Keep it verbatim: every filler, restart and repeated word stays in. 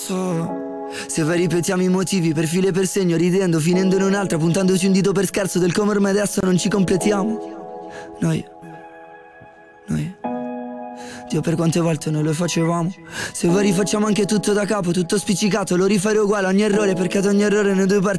so. Se poi ripetiamo i motivi per filo e per segno, ridendo, finendo in un'altra, puntandoci un dito per scherzo del come ormai adesso non ci completiamo. Noi, noi, Dio, per quante volte noi lo facevamo. Se poi rifacciamo anche tutto da capo, tutto spiccicato, lo rifarei uguale, ogni errore, perché ad ogni errore noi due parti